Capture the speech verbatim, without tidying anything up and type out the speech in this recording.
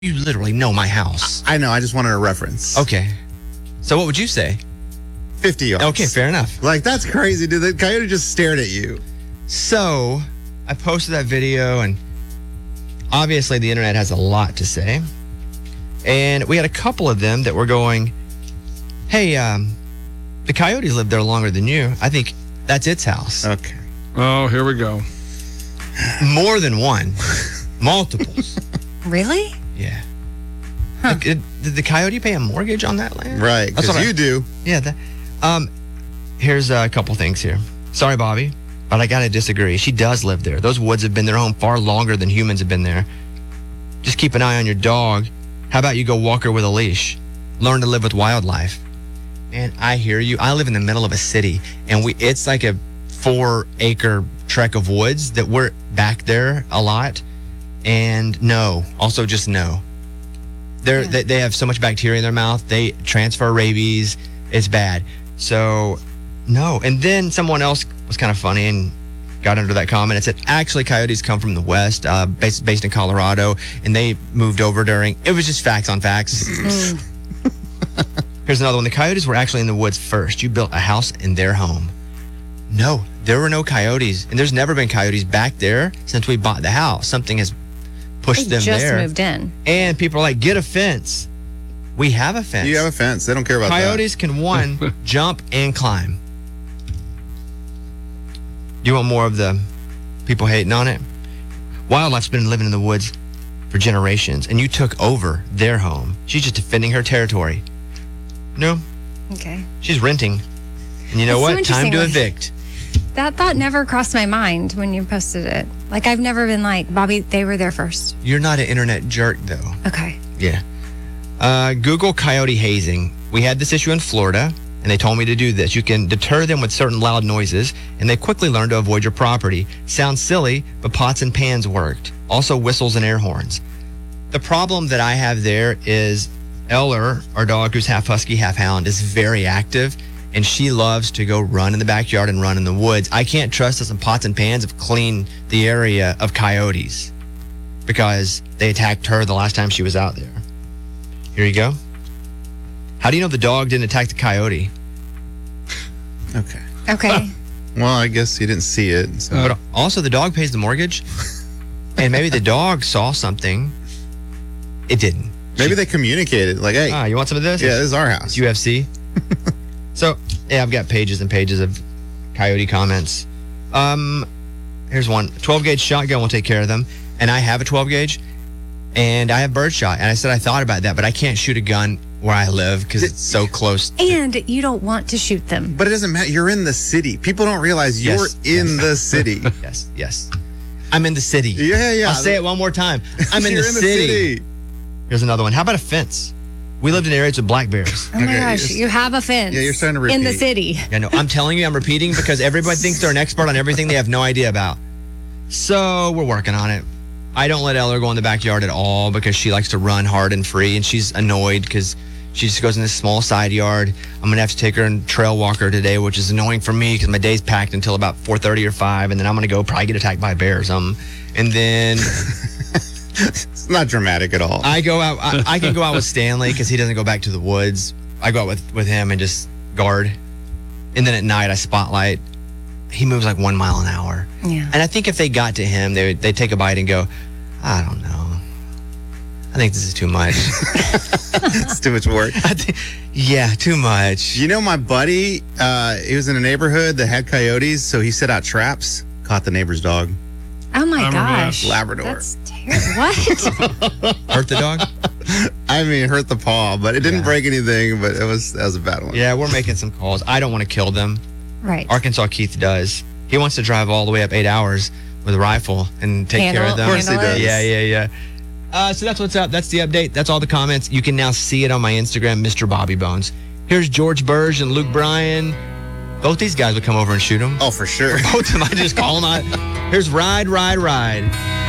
You literally know my house. I know. I just wanted a reference. Okay. So what would you say? fifty yards. Okay, fair enough. Like, that's crazy, dude. The coyote just stared at you. So I posted that video, and obviously the internet has a lot to say. And we had a couple of them that were going, hey, um, the coyotes lived there longer than you. I think that's its house. Okay. Oh, here we go. More than one. Multiples. Really? Yeah. Huh. Like, did, did the coyote pay a mortgage on that land? Right, That's what because you I- do. Yeah. That, um, here's a couple things here. Sorry, Bobby, but I got to disagree. She does live there. Those woods have been their home far longer than humans have been there. Just keep an eye on your dog. How about you go walk her with a leash? Learn to live with wildlife. Man, I hear you. I live in the middle of a city, and we it's like a four acre trek of woods that we're back there a lot. And no, also just no. They're, Yeah. they, they have so much bacteria in their mouth. They transfer rabies. It's bad. So, no. And then someone else was kind of funny and got under that comment and said, actually, coyotes come from the West, uh, based, based in Colorado, and they moved over during, it was just facts on facts. Here's another one. The coyotes were actually in the woods first. You built a house in their home. No, there were no coyotes. And there's never been coyotes back there since we bought the house. Something has pushed They them just there. moved in. And people are like, get a fence. We have a fence. You have a fence. They don't care about Coyotes can, one, jump and climb. You want more of the people hating on it? Wildlife's been living in the woods for generations, and you took over their home. She's just defending her territory. No, Okay. she's renting. And you know That's so what? Time to interesting. evict. That thought never crossed my mind when you posted it. Like, I've never been like, Bobby, they were there first. You're not an internet jerk, though. Okay. Yeah. Uh, Google coyote hazing. We had this issue in Florida, and they told me to do this. You can deter them with certain loud noises, and they quickly learn to avoid your property. Sounds silly, but pots and pans worked. Also, whistles and air horns. The problem that I have there is Eller, our dog who's half husky, half hound, is very active, and she loves to go run in the backyard and run in the woods. I can't trust that some pots and pans have cleaned the area of coyotes because they attacked her the last time she was out there. Here you go. How do you know the dog didn't attack the coyote? that. Okay. Okay. Well, I guess you didn't see it. So. But also, the dog pays the mortgage, and maybe the dog saw something. It didn't. Maybe they communicated. Like, hey, Ah, you want some of this? yeah, this is our It's house. U F C. So, yeah, I've got pages and pages of coyote comments. Um, here's one. twelve gauge shotgun will take care of them. And I have a twelve gauge, and I have birdshot. And I said I thought about that, but I can't shoot a gun where I live because it's so close. to- And you don't want to shoot them. But it doesn't matter. You're in the city. People don't realize you're Yes, in the city. Yes, yes. I'm in the city. Yeah, yeah. I'll say it one more time. I'm in, You're the, city. Here's another one. How about a fence? We lived in areas with black bears. Oh my Okay, gosh, you're- you have a fence. Yeah, you're starting to In the repeat. city. Yeah, no, I'm telling you, I'm repeating because everybody thinks they're an expert on everything they have no idea about. So we're working on it. I don't let Eller go in the backyard at all because she likes to run hard and free, and she's annoyed because she just goes in this small side yard. I'm gonna have to take her and trail walk her today, which is annoying for me because my day's packed until about four thirty or five, and then I'm gonna go probably get attacked by a bear or something. And then It's not dramatic at all. I go out. I, I can go out with Stanley because he doesn't go back to the woods. I go out with, with him and just guard. And then at night I spotlight. He moves like one mile an hour. Yeah. And I think if they got to him, they would they take a bite and go, I don't know. I think this is too much. It's too much work. I think, yeah, too much. You know, my buddy, uh, he was in a neighborhood that had coyotes, so he set out traps, caught the neighbor's dog. Oh my I remember that. gosh. Labrador. That's terrible. What? Hurt the dog? I mean, it hurt the paw, but it didn't Yeah. break anything, but it was that was a bad one. Yeah, we're making some calls. I don't want to kill them. Right. Arkansas Keith does. He wants to drive all the way up eight hours with a rifle and take Handle- care of them. Of course he handle it. does. Yeah, yeah, yeah. Uh, so that's what's up. That's the update. That's all the comments. You can now see it on my Instagram, Mister Bobby Bones. Here's George Burge and Luke Bryan. Both these guys would come over and shoot him. Oh, for sure. Both of them, I just call them out. Here's Ride, Ride, Ride.